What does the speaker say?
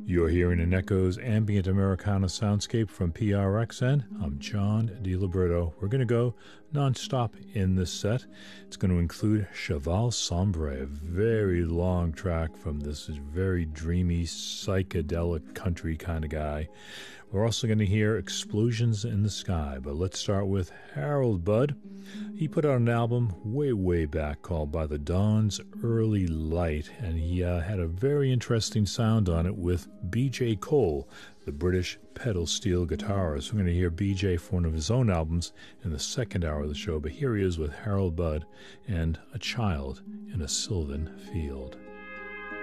You're hearing an Echoes ambient Americana soundscape from PRXN. I'm John DiLiberto. We're going to go non-stop in this set. It's going to include Cheval Sombre, a very long track from this very dreamy, psychedelic country kind of guy. We're also going to hear Explosions in the Sky, but let's start with Harold Budd. He put out an album way back called By the Dawn's Early Light, and he had a very interesting sound on it with B.J. Cole, the British pedal steel guitarist. We're going to hear B.J. for one of his own albums in the second hour of the show, but here he is with Harold Budd and A Child in a Sylvan Field.